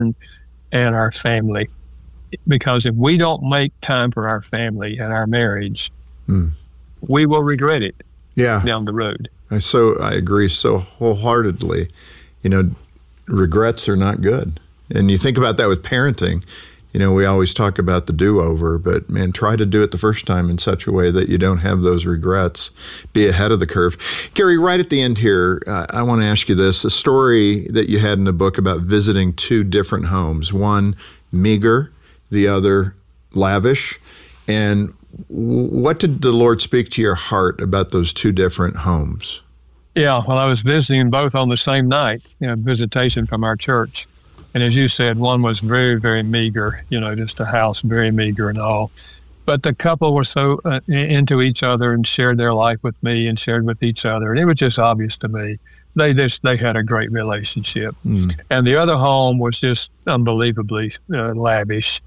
and our family. Because if we don't make time for our family and our marriage, we will regret it down the road. I agree so wholeheartedly. Regrets are not good. And you think about that with parenting. We always talk about the do-over, but man, try to do it the first time in such a way that you don't have those regrets. Be ahead of the curve. Gary, right at the end here, I want to ask you this. A story that you had in the book about visiting two different homes, one meager, the other lavish. And what did the Lord speak to your heart about those two different homes? Yeah, well, I was visiting both on the same night, visitation from our church. And as you said, one was very, very meager, just a house, very meager and all. But the couple were so into each other and shared their life with me and shared with each other. And it was just obvious to me. They had a great relationship. And the other home was just unbelievably lavish,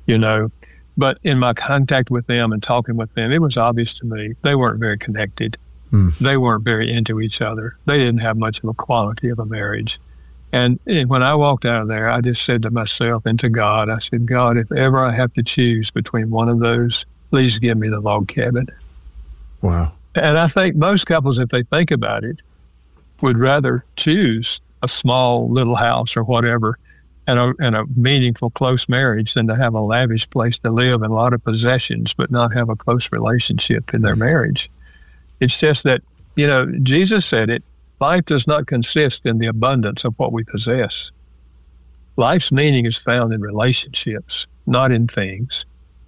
But in my contact with them and talking with them, it was obvious to me they weren't very connected. They weren't very into each other. They didn't have much of a quality of a marriage. And when I walked out of there, I just said to myself and to God, I said, God, if ever I have to choose between one of those, please give me the log cabin. Wow. And I think most couples, if they think about it, would rather choose a small little house or whatever and a meaningful, close marriage than to have a lavish place to live and a lot of possessions, but not have a close relationship in their marriage. It's just that, Jesus said it, life does not consist in the abundance of what we possess. Life's meaning is found in relationships, not in things.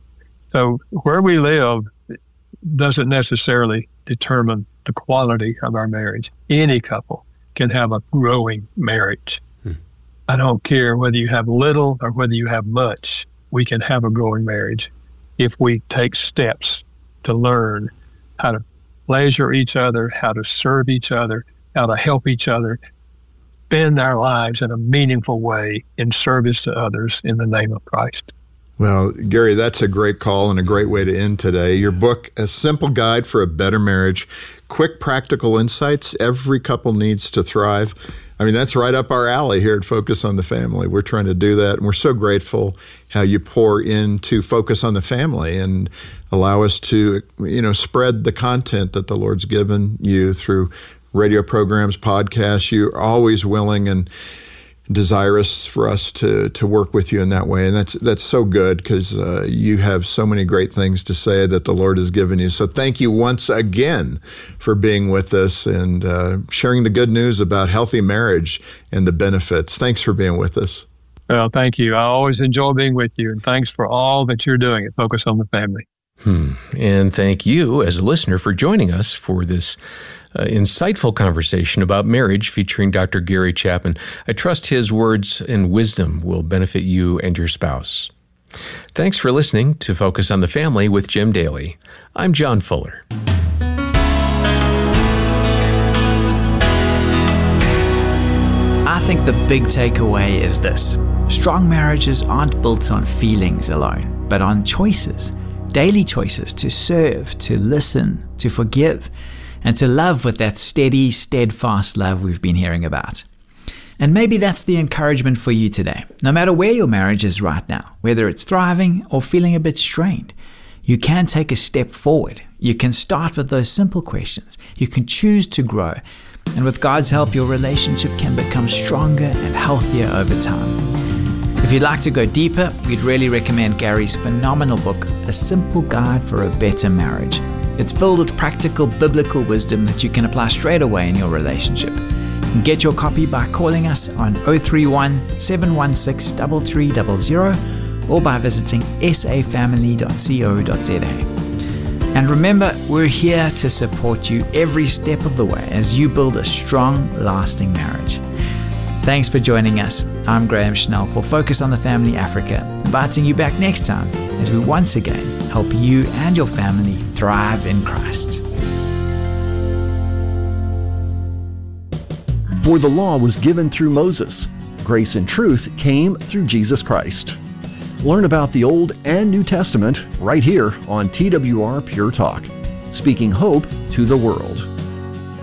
So where we live doesn't necessarily determine the quality of our marriage. Any couple can have a growing marriage. I don't care whether you have little or whether you have much, we can have a growing marriage if we take steps to learn how to pleasure each other, how to serve each other, how to help each other, spend our lives in a meaningful way in service to others in the name of Christ. Well, Gary, that's a great call and a great way to end today. Your book, A Simple Guide for a Better Marriage, quick, practical insights every couple needs to thrive. I mean, that's right up our alley here at Focus on the Family. We're trying to do that, and we're so grateful how you pour into Focus on the Family and allow us to, spread the content that the Lord's given you through radio programs, podcasts. You're always willing and desirous for us to work with you in that way. And that's so good because you have so many great things to say that the Lord has given you. So thank you once again for being with us and sharing the good news about healthy marriage and the benefits. Thanks for being with us. Well, thank you. I always enjoy being with you, and thanks for all that you're doing at Focus on the Family. And thank you as a listener for joining us for this insightful conversation about marriage featuring Dr. Gary Chapman. I trust his words and wisdom will benefit you and your spouse. Thanks for listening to Focus on the Family with Jim Daly. I'm John Fuller. I think the big takeaway is this. Strong marriages aren't built on feelings alone, but on choices, daily choices to serve, to listen, to forgive, and to love with that steady, steadfast love we've been hearing about. And maybe that's the encouragement for you today. No matter where your marriage is right now, whether it's thriving or feeling a bit strained, you can take a step forward. You can start with those simple questions. You can choose to grow. And with God's help, your relationship can become stronger and healthier over time. If you'd like to go deeper, we'd really recommend Gary's phenomenal book, A Simple Guide for a Better Marriage. It's filled with practical biblical wisdom that you can apply straight away in your relationship. You can get your copy by calling us on 031-716-3300 or by visiting safamily.co.za. And remember, we're here to support you every step of the way as you build a strong, lasting marriage. Thanks for joining us. I'm Graham Schnell for Focus on the Family Africa, inviting you back next time as we once again help you and your family thrive in Christ. For the law was given through Moses. Grace and truth came through Jesus Christ. Learn about the Old and New Testament right here on TWR Pure Talk, speaking hope to the world.